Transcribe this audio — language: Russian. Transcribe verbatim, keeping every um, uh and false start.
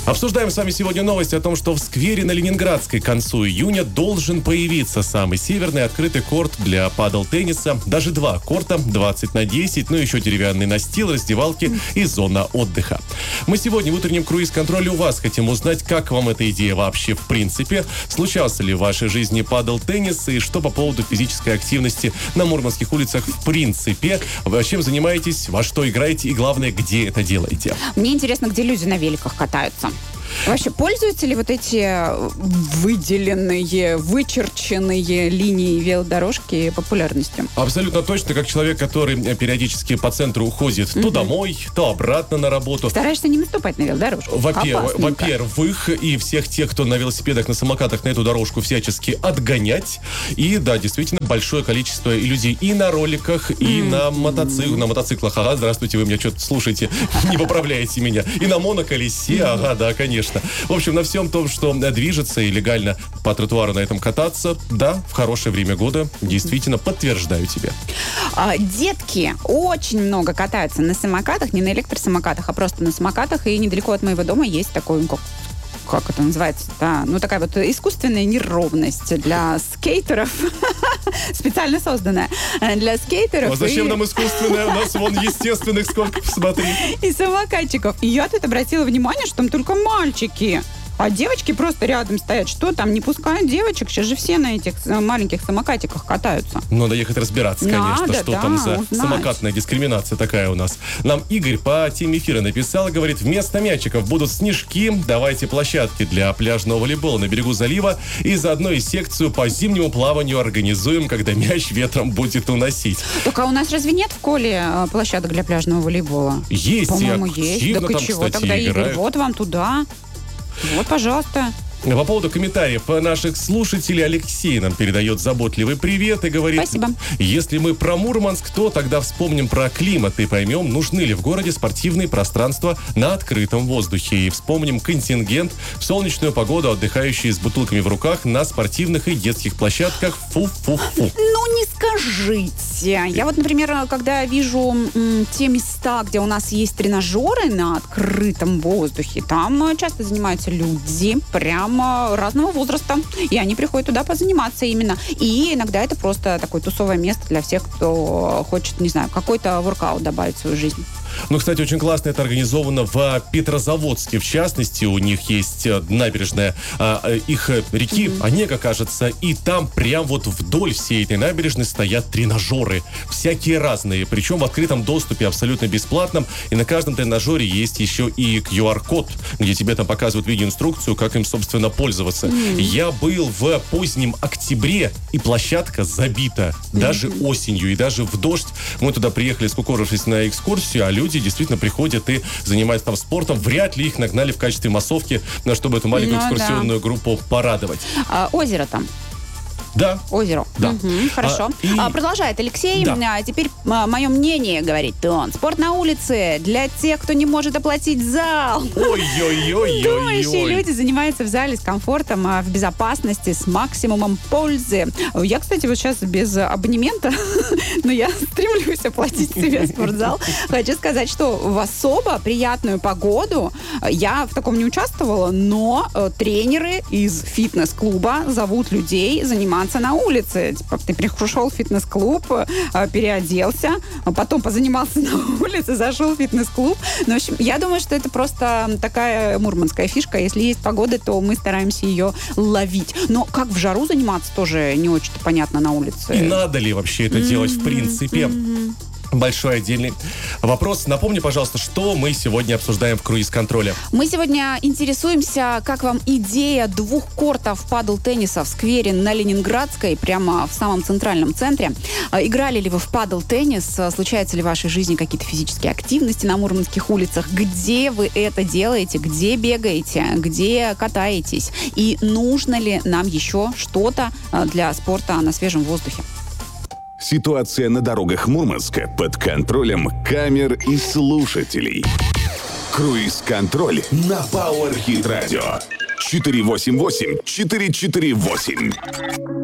Обсуждаем с вами сегодня новость о том, что в сквере на Ленинградской к концу июня должен появиться самый северный открытый корт для падл-тенниса. Даже два корта, двадцать на десять, ну и еще деревянный настил, раздевалки и зона отдыха. Мы сегодня в утреннем круиз-контроле у вас хотим узнать, как вам эта идея вообще в принципе. Случался ли в вашей жизни падл-теннис и что по поводу физической активности на мурманских улицах в принципе. Вы чем занимаетесь, во что играете и главное, где это делаете? Мне интересно, где люди на великах катаются. Вообще, пользуются ли вот эти выделенные, вычерченные линии велодорожки популярностью? Абсолютно точно, как человек, который периодически по центру уходит mm-hmm. то домой, то обратно на работу. Стараешься не наступать на велодорожку? Во-первых, во-первых, и всех тех, кто на велосипедах, на самокатах на эту дорожку всячески отгонять. И да, действительно, большое количество людей и на роликах, и mm-hmm. на мотоциклах. На мотоциклах, ага, здравствуйте, вы меня что-то слушаете, не поправляете меня. И на моноколесе, ага, да, конечно. В общем, на всем том, что движется и легально по тротуару на этом кататься, да, в хорошее время года, действительно, подтверждаю тебе. А, детки очень много катаются на самокатах, не на электросамокатах, а просто на самокатах, и недалеко от моего дома есть такой, как, как это называется, да, ну такая вот искусственная неровность для скейтеров, специально созданная для скейтеров. А зачем и... нам искусственная? У нас вон естественных сколько, посмотри. И самокатчиков. И я тут обратила внимание, что там только мальчики. А девочки просто рядом стоят. Что там, не пускают девочек? Сейчас же все на этих маленьких самокатиках катаются. Надо ехать разбираться, конечно, Надо, что да, там за узнать. самокатная дискриминация такая у нас. Нам Игорь по теме эфира написал, говорит, вместо мячиков будут снежки, давайте площадки для пляжного волейбола на берегу залива и заодно и секцию по зимнему плаванию организуем, когда мяч ветром будет уносить. Так а у нас разве нет в Коле площадок для пляжного волейбола? Есть, по-моему, и есть. Так и там, чего кстати, тогда, играют. Игорь, вот вам туда. Вот, пожалуйста. По поводу комментариев наших слушателей Алексей нам передает заботливый привет и говорит, спасибо. Если мы про Мурманск, то тогда вспомним про климат и поймем, нужны ли в городе спортивные пространства на открытом воздухе. И вспомним контингент в солнечную погоду, отдыхающие с бутылками в руках на спортивных и детских площадках. Фу-фу-фу. Ну, не скажите. Я вот, например, когда вижу м, те места, где у нас есть тренажеры на открытом воздухе, там часто занимаются люди прям разного возраста, и они приходят туда позаниматься именно. И иногда это просто такое тусовое место для всех, кто хочет, не знаю, какой-то воркаут добавить в свою жизнь. Ну, кстати, очень классно это организовано в Петрозаводске. В частности, у них есть набережная а, их реки, mm-hmm. Онега, кажется, и там прям вот вдоль всей этой набережной стоят тренажеры. Всякие разные, причем в открытом доступе, абсолютно бесплатном. И на каждом тренажере есть еще и ку ар-код, где тебе там показывают видеоинструкцию, как им, собственно, пользоваться. Mm-hmm. Я был в позднем октябре, и площадка забита. Mm-hmm. Даже осенью, и даже в дождь. Мы туда приехали, скукожившись на экскурсию, а люди Люди действительно приходят и занимаются там спортом. Вряд ли их нагнали в качестве массовки, чтобы эту маленькую ну, экскурсионную да. группу порадовать. А, озеро там. Да. Озеро. Да. Угу, хорошо. А, и... а, продолжает Алексей. Да. А, теперь а, мое мнение, говорит он. Спорт на улице для тех, кто не может оплатить зал. Ой-ой-ой-ой-ой. Думающие люди занимаются в зале с комфортом, в безопасности, с максимумом пользы. Я, кстати, вот сейчас без абонемента, но я стремлюсь оплатить себе спортзал. Хочу сказать, что в особо приятную погоду я в таком не участвовала, но тренеры из фитнес-клуба зовут людей заниматься на улице. Типа, ты пришел в фитнес-клуб, переоделся, потом позанимался на улице, зашел в фитнес-клуб. Ну, в общем, я думаю, что это просто такая мурманская фишка. Если есть погода, то мы стараемся ее ловить. Но как в жару заниматься, тоже не очень понятно на улице. И надо ли вообще это mm-hmm. делать в принципе? Mm-hmm. Большой отдельный вопрос. Напомни, пожалуйста, что мы сегодня обсуждаем в круиз-контроле. Мы сегодня интересуемся, как вам идея двух кортов падл-тенниса в сквере на Ленинградской, прямо в самом центральном центре. Играли ли вы в падл-теннис? Случаются ли в вашей жизни какие-то физические активности на мурманских улицах? Где вы это делаете? Где бегаете? Где катаетесь? И нужно ли нам еще что-то для спорта на свежем воздухе? Ситуация на дорогах Мурманска под контролем камер и слушателей. Круиз-контроль на Power Hit Radio. четыре восемь восемь четыре четыре восемь.